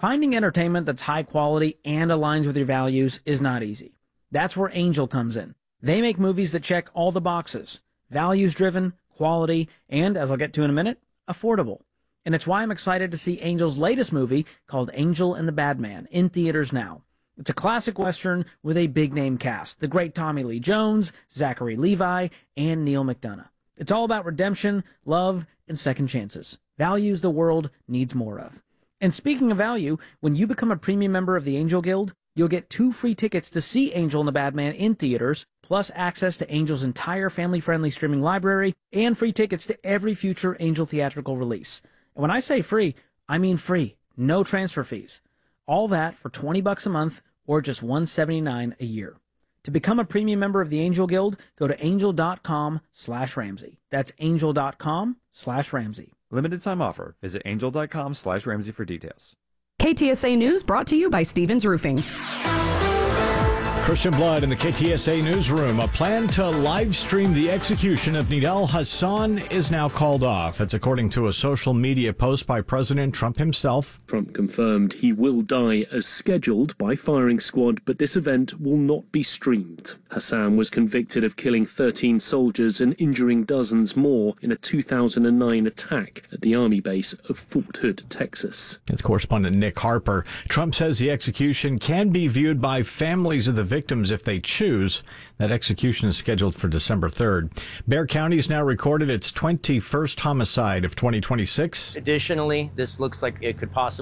Finding entertainment that's high quality and aligns with your values is not easy. That's where Angel comes in. They make movies that check all the boxes. Values-driven, quality, and, as I'll get to in a minute, affordable. And it's why I'm excited to see Angel's latest movie called Angel and the Bad Man in theaters now. It's a classic Western with a big-name cast. The great Tommy Lee Jones, Zachary Levi, and Neil McDonough. It's all about redemption, love, and second chances. Values the world needs more of. And speaking of value, when you become a premium member of the Angel Guild, you'll get 2 free tickets to see Angel and the Bad Man in theaters, plus access to Angel's entire family-friendly streaming library, and free tickets to every future Angel theatrical release. And when I say free, I mean free. No transfer fees. All that for $20 a month or just $179 a year. To become a premium member of the Angel Guild, go to angel.com/Ramsey. That's angel.com/Ramsey. Limited time offer. Visit angel.com/Ramsey for details. KTSA News brought to you by Stevens Roofing. Christian Blood in the KTSA newsroom. A plan to live stream the execution of Nidal Hasan is now called off. It's according to a social media post by President Trump himself. Trump confirmed he will die as scheduled by firing squad, but this event will not be streamed. Hassan was convicted of killing 13 soldiers and injuring dozens more in a 2009 attack at the Army base of Fort Hood, Texas. It's correspondent Nick Harper. Trump says the execution can be viewed by families of the victims if they choose. That execution is scheduled for December 3rd. Bexar County has now recorded its 21st homicide of 2026. Additionally, this looks like it could possibly